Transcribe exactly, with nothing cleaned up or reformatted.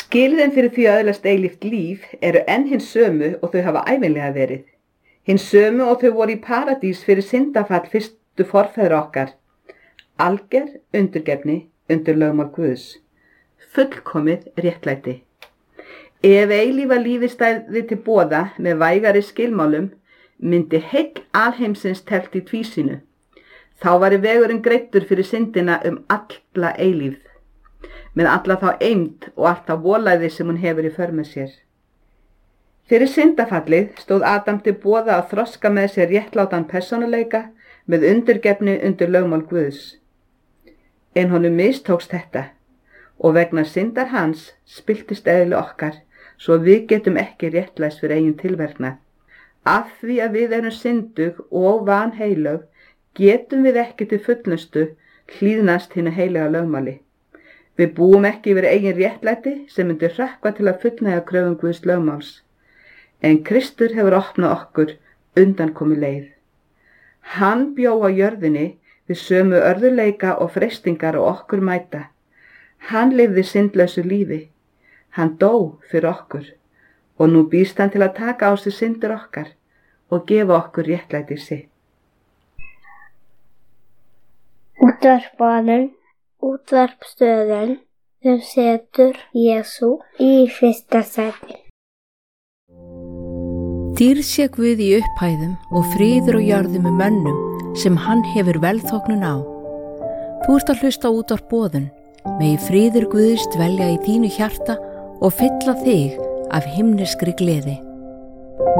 Skilyrðin fyrir því að öðlast eilíft líf eru enn hins sömu og þau hafa ævinlega verið. Hins sömu og þau voru í paradís fyrir syndafall fyrstu forfeðra okkar. Alger undirgefni undir lögmál Guðs. Fullkomið réttlæti. Ef eilífa lífi stæði til boða með vægari skilmálum, myndi heill alheimsins teflt í tvísýnu. Þá væri vegurinn greiddur fyrir syndina um alla eilífð, með alla þá eymd og allt það volæði sem hún hefur í för með sér. Fyrir syndafallið stóð Adam til boða að þroska með sér réttlátan persónuleika með undirgefni undir lögmál Guðs. En honum mistókst þetta og vegna syndar hans spilltist eðli okkar svo við getum ekki réttlæst fyrir eigin tilverknað. Af því að við erum syndug og vanheilög getum við ekki til fullnustu hlýðnast hinu heilaga lögmáli. Við búum ekki yfir eigin réttlæti sem myndir hrökkva til að fullnægja kröfum Guðs lögmáls. En Kristur hefur opnað okkur undankomu leið. Hann bjó á jörðinni við sömu örðuleika og freistingar og okkur mæta. Hann lifði syndlausu lífi. Hann dó fyrir okkur og nú býst hann til að taka á sig syndir okkar og gefa okkur réttlæti sitt. Útvarpaðan, útvarpstöðin sem setur Jesú í fyrsta sæti. Dýrð sé Guð í upphæðum og friður og jörðu með mönnum sem hann hefur velþóknun á. Þú ert að hlusta á Útvarp Boðun, megi friður Guðs dvelja í þínu hjarta og fylla þig af himneskri gleði.